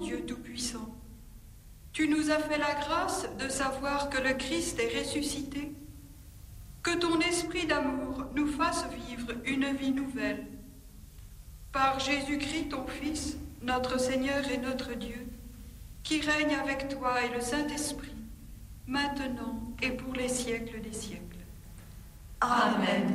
Dieu Tout-Puissant, tu nous as fait la grâce de savoir que le Christ est ressuscité. Que ton esprit d'amour nous fasse vivre une vie nouvelle. Par Jésus-Christ, ton Fils, notre Seigneur et notre Dieu, qui règne avec toi et le Saint-Esprit, maintenant et pour les siècles des siècles. Amen.